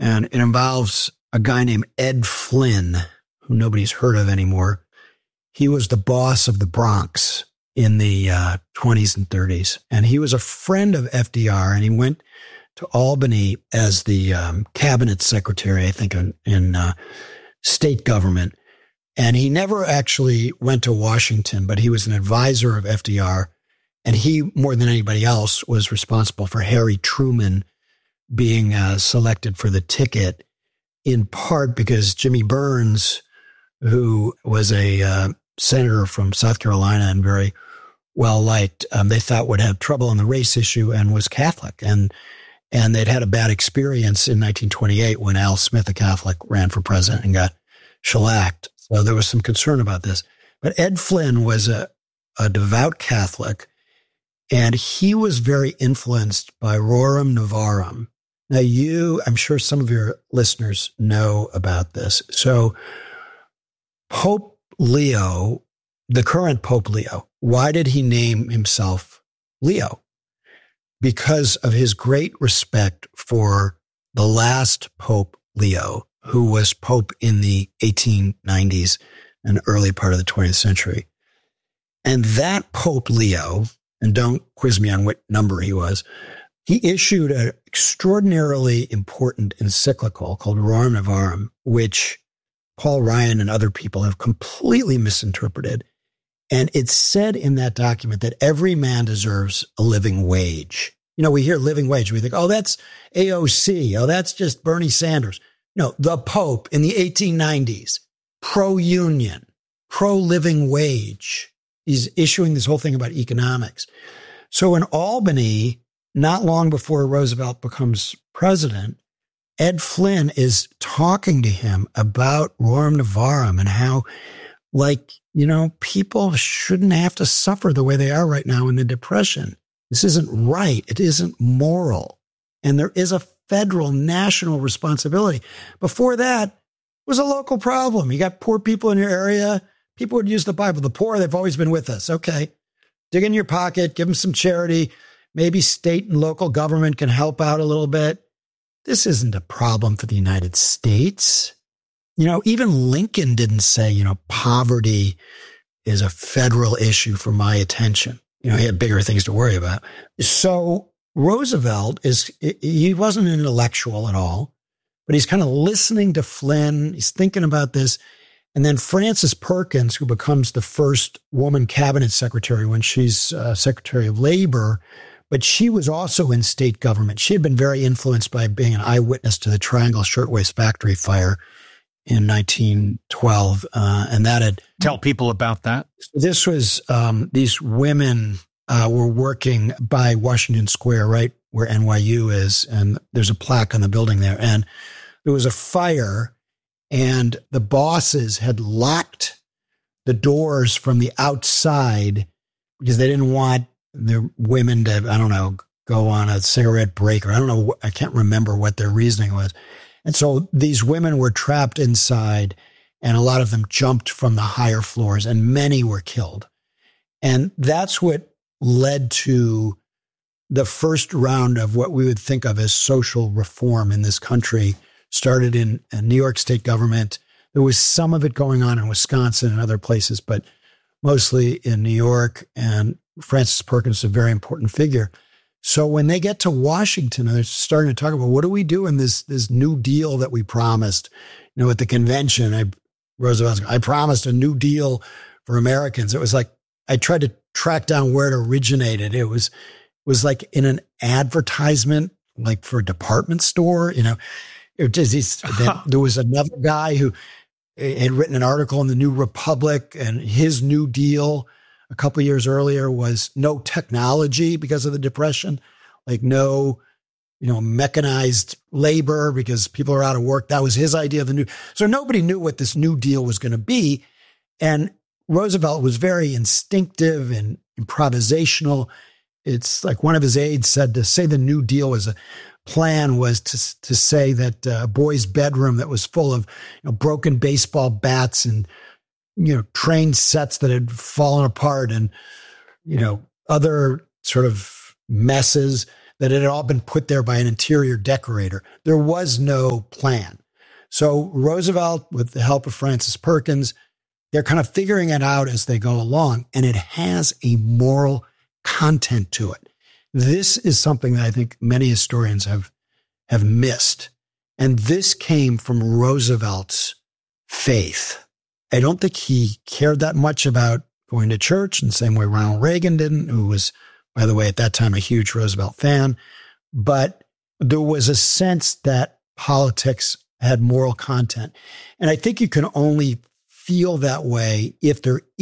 And it involves a guy named Ed Flynn, who nobody's heard of anymore. He was the boss of the Bronx in the 20s and 30s. And he was a friend of FDR, and he went to Albany as the cabinet secretary, I think, in state government. And he never actually went to Washington, but he was an advisor of FDR. And he, more than anybody else, was responsible for Harry Truman being selected for the ticket, in part because Jimmy Burns, who was a senator from South Carolina and very well liked, they thought would have trouble on the race issue and was Catholic. And they'd had a bad experience in 1928 when Al Smith, a Catholic, ran for president and got shellacked. So there was some concern about this. But Ed Flynn was a devout Catholic, and he was very influenced by Roram Novarum. Now, I'm sure some of your listeners know about this. So Pope Leo, the current Pope Leo, why did he name himself Leo? Because of his great respect for the last Pope Leo, who was Pope in the 1890s and early part of the 20th century. And that Pope Leo, and don't quiz me on what number he was, he issued an extraordinarily important encyclical called Roram Novarum, which Paul Ryan and other people have completely misinterpreted. And it said in that document that every man deserves a living wage. You know, we hear living wage. We think, oh, that's AOC. Oh, that's just Bernie Sanders. No, the Pope in the 1890s, pro-union, pro-living wage. He's issuing this whole thing about economics. So in Albany, not long before Roosevelt becomes president, Ed Flynn is talking to him about Roram Novarum and how, people shouldn't have to suffer the way they are right now in the Depression. This isn't right. It isn't moral. And there is a federal national responsibility. Before that, it was a local problem. You got poor people in your area. People would use the Bible. The poor, they've always been with us. Okay. Dig in your pocket, give them some charity. Maybe state and local government can help out a little bit. This isn't a problem for the United States. Even Lincoln didn't say, poverty is a federal issue for my attention. He had bigger things to worry about. So Roosevelt he wasn't an intellectual at all, but he's kind of listening to Flynn. He's thinking about this. And then Frances Perkins, who becomes the first woman cabinet secretary when she's Secretary of Labor, but she was also in state government. She had been very influenced by being an eyewitness to the Triangle Shirtwaist Factory fire in 1912. And that had... Tell people about that. This was, these women were working by Washington Square, right where NYU is. And there's a plaque on the building there. And there was a fire, and the bosses had locked the doors from the outside because they didn't want the women to, go on a cigarette break, or I can't remember what their reasoning was. And so these women were trapped inside, and a lot of them jumped from the higher floors, and many were killed. And that's what led to the first round of what we would think of as social reform in this country. Started in New York state government. There was some of it going on in Wisconsin and other places, but mostly in New York. And Frances Perkins is a very important figure. So when they get to Washington, they're starting to talk about, what do we do in this New Deal that we promised? At the convention, I promised a New Deal for Americans. It was like, I tried to track down where it originated. It was like in an advertisement, like for a department store, there was another guy who had written an article in the New Republic, and his New Deal a couple of years earlier was no technology because of the Depression, like no, mechanized labor because people are out of work. That was his idea of the new. So nobody knew what this New Deal was going to be. And Roosevelt was very instinctive and improvisational. It's like one of his aides said to say the New Deal was a plan was to say that a boy's bedroom that was full of broken baseball bats and train sets that had fallen apart and other sort of messes, that it had all been put there by an interior decorator. There was no plan. So Roosevelt, with the help of Francis Perkins, they're kind of figuring it out as they go along, and it has a moral content to it. This is something that I think many historians have missed. And this came from Roosevelt's faith. I don't think he cared that much about going to church in the same way Ronald Reagan didn't, who was, by the way, at that time, a huge Roosevelt fan. But there was a sense that politics had moral content. And I think you can only feel that way if there